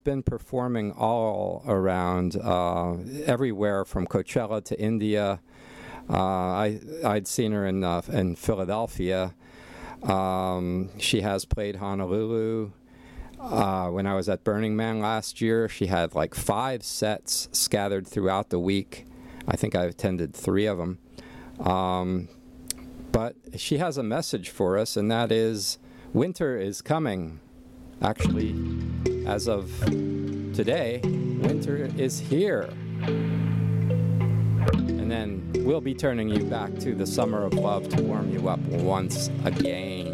been performing all around, everywhere from Coachella to India. I'd seen her in Philadelphia. She has played Honolulu. When I was at Burning Man last year, she had like 5 sets scattered throughout the week. I think I attended 3 of them. But she has a message for us, and that is winter is coming. Actually, as of today, winter is here. And then we'll be turning you back to the summer of love to warm you up once again.